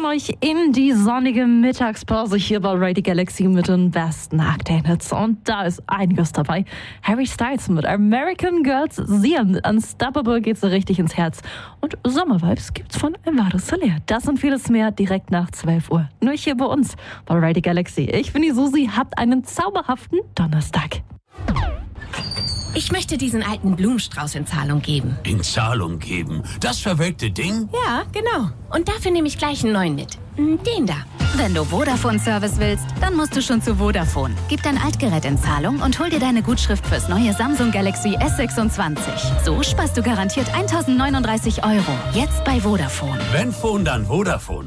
entlassen euch in die sonnige Mittagspause hier bei Radio Galaxy mit den besten Aktuellen-Hits. Und da ist einiges dabei. Harry Styles mit American Girls, Sia mit Unstoppable geht so richtig ins Herz. Und Sommervibes gibt's von Elvado Soler. Das und vieles mehr direkt nach 12 Uhr. Nur hier bei uns bei Radio Galaxy. Ich bin die Susi, habt einen zauberhaften Donnerstag. Ich möchte diesen alten Blumenstrauß in Zahlung geben. In Zahlung geben? Das verwelkte Ding? Ja, genau. Und dafür nehme ich gleich einen neuen mit. Den da. Wenn du Vodafone-Service willst, dann musst du schon zu Vodafone. Gib dein Altgerät in Zahlung und hol dir deine Gutschrift fürs neue Samsung Galaxy S26. So sparst du garantiert 1.039 €. Jetzt bei Vodafone. Wenn Phone, dann Vodafone.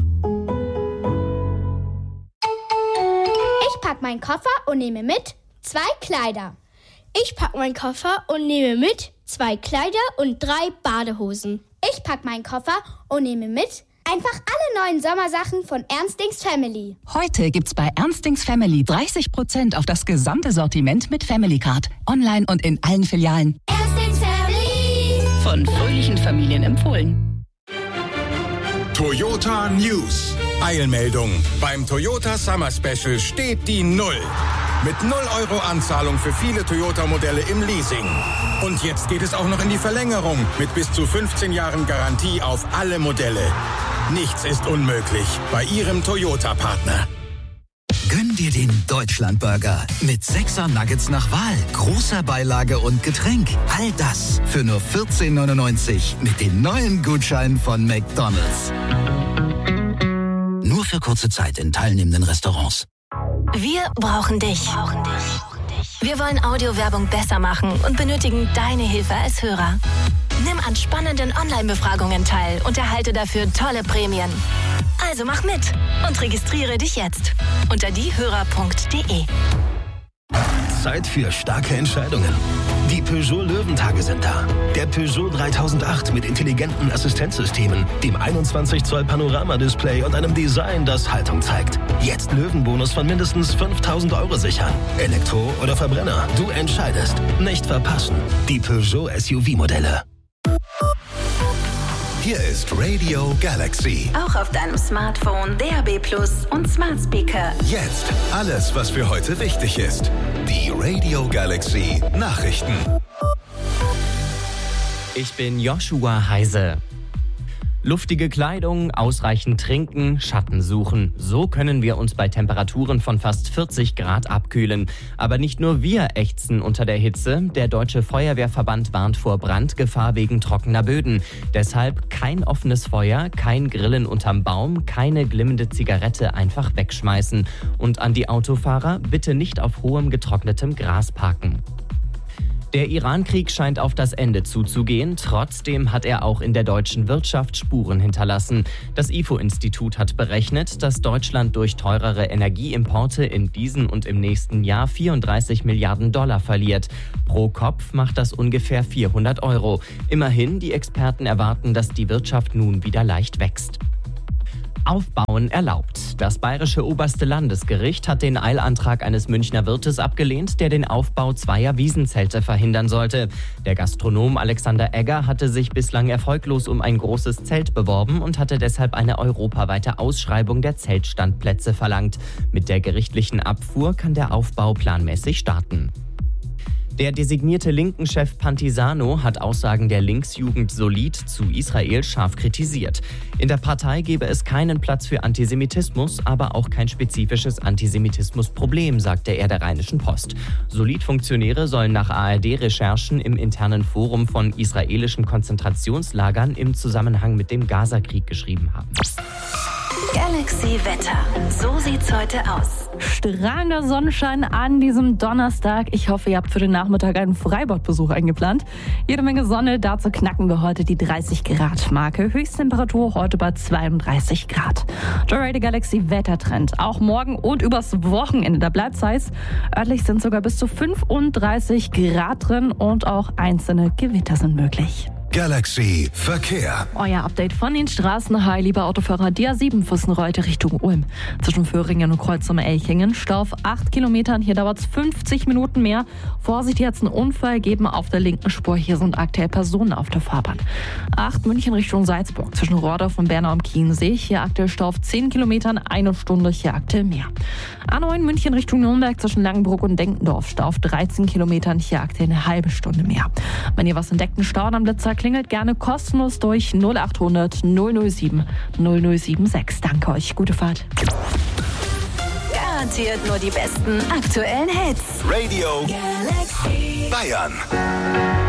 Ich pack meinen Koffer und nehme mit 2 Kleider. Ich pack meinen Koffer und nehme mit 2 Kleider und 3 Badehosen. Ich pack meinen Koffer und nehme mit einfach alle neuen Sommersachen von Ernstings Family. Heute gibt's bei Ernstings Family 30% auf das gesamte Sortiment mit Family Card. Online und in allen Filialen. Ernstings Family. Von fröhlichen Familien empfohlen. Toyota News. Eilmeldung. Beim Toyota Summer Special steht die 0. Mit 0 € Anzahlung für viele Toyota-Modelle im Leasing. Und jetzt geht es auch noch in die Verlängerung mit bis zu 15 Jahren Garantie auf alle Modelle. Nichts ist unmöglich bei Ihrem Toyota-Partner. Gönn dir den Deutschlandburger mit 6er Nuggets nach Wahl, großer Beilage und Getränk. All das für nur 14,99 € mit dem neuen Gutschein von McDonald's. Nur für kurze Zeit in teilnehmenden Restaurants. Wir brauchen dich. Wir wollen Audiowerbung besser machen und benötigen deine Hilfe als Hörer. Nimm an spannenden Online-Befragungen teil und erhalte dafür tolle Prämien. Also mach mit und registriere dich jetzt unter diehörer.de. Zeit für starke Entscheidungen. Die Peugeot Löwentage sind da. Der Peugeot 3008 mit intelligenten Assistenzsystemen, dem 21 Zoll Panoramadisplay und einem Design, das Haltung zeigt. Jetzt Löwenbonus von mindestens 5.000 € sichern. Elektro oder Verbrenner, du entscheidest. Nicht verpassen. Die Peugeot SUV-Modelle. Hier ist Radio Galaxy. Auch auf deinem Smartphone, DAB+ und Smart Speaker. Jetzt alles, was für heute wichtig ist. Die Radio Galaxy Nachrichten. Ich bin Joshua Heise. Luftige Kleidung, ausreichend trinken, Schatten suchen. So können wir uns bei Temperaturen von fast 40 Grad abkühlen. Aber nicht nur wir ächzen unter der Hitze. Der Deutsche Feuerwehrverband warnt vor Brandgefahr wegen trockener Böden. Deshalb kein offenes Feuer, kein Grillen unterm Baum, keine glimmende Zigarette einfach wegschmeißen. Und an die Autofahrer, bitte nicht auf hohem getrocknetem Gras parken. Der Iran-Krieg scheint auf das Ende zuzugehen. Trotzdem hat er auch in der deutschen Wirtschaft Spuren hinterlassen. Das IFO-Institut hat berechnet, dass Deutschland durch teurere Energieimporte in diesem und im nächsten Jahr 34 Milliarden $ verliert. Pro Kopf macht das ungefähr 400 €. Immerhin, die Experten erwarten, dass die Wirtschaft nun wieder leicht wächst. Aufbauen erlaubt. Das bayerische oberste Landesgericht hat den Eilantrag eines Münchner Wirtes abgelehnt, der den Aufbau zweier Wiesenzelte verhindern sollte. Der Gastronom Alexander Egger hatte sich bislang erfolglos um ein großes Zelt beworben und hatte deshalb eine europaweite Ausschreibung der Zeltstandplätze verlangt. Mit der gerichtlichen Abfuhr kann der Aufbau planmäßig starten. Der designierte Linken-Chef Pantisano hat Aussagen der Linksjugend Solid zu Israel scharf kritisiert. In der Partei gebe es keinen Platz für Antisemitismus, aber auch kein spezifisches Antisemitismusproblem, sagte er der Rheinischen Post. Solid-Funktionäre sollen nach ARD-Recherchen im internen Forum von israelischen Konzentrationslagern im Zusammenhang mit dem Gazakrieg geschrieben haben. Galaxy Wetter. So sieht's heute aus. Strahlender Sonnenschein an diesem Donnerstag. Ich hoffe, ihr habt für den Nachmittag einen Freibadbesuch eingeplant. Jede Menge Sonne, dazu knacken wir heute die 30 Grad Marke. Höchsttemperatur heute bei 32 Grad. Der Radio Galaxy Wettertrend. Auch morgen und übers Wochenende, da bleibt's heiß. Örtlich sind sogar bis zu 35 Grad drin und auch einzelne Gewitter sind möglich. Galaxy Verkehr. Euer Update von den Straßen. Hi, liebe Autofahrer, die A7 Fürstenreute Richtung Ulm. Zwischen Föhringen und Kreuz am Elchingen. Stau auf 8 Kilometern. Hier dauert es 50 Minuten mehr. Vorsicht, hier hat es einen Unfall gegeben auf der linken Spur. Hier sind aktuell Personen auf der Fahrbahn. 8 München Richtung Salzburg. Zwischen Rohrdorf und Bernau am Chiemsee. Hier aktuell Stau auf 10 Kilometern. 1 Stunde, hier aktuell mehr. A9 München Richtung Nürnberg zwischen Langenbruck und Denkendorf. Stau auf 13 Kilometern. Hier aktuell eine halbe Stunde mehr. Wenn ihr was entdeckt, einen Stau am Blitzer, klingelt gerne kostenlos durch 0800 007 0076. Danke euch. Gute Fahrt. Garantiert nur die besten aktuellen Hits. Radio Galaxy Bayern.